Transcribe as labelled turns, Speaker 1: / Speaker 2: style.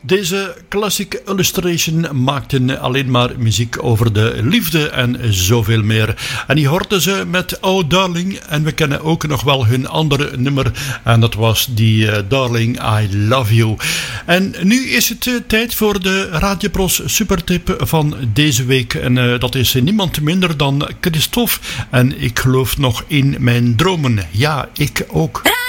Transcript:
Speaker 1: Deze Classic Illustration maakten alleen maar muziek over de liefde en zoveel meer. En die hoorden ze met Oh Darling. En we kennen ook nog wel hun andere nummer. En dat was die Darling, I Love You. En nu is het tijd voor de Radiopros Supertip van deze week. En dat is niemand minder dan Christophe. En ik geloof nog in mijn dromen. Ja, ik ook.